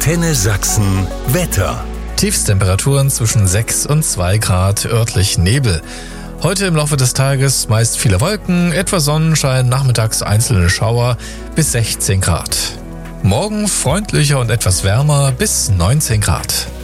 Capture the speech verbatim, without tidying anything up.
Antenne Sachsen Wetter. Tiefstemperaturen zwischen sechs und zwei Grad, örtlich Nebel. Heute im Laufe des Tages meist viele Wolken, etwas Sonnenschein, nachmittags einzelne Schauer bis sechzehn Grad. Morgen freundlicher und etwas wärmer bis neunzehn Grad.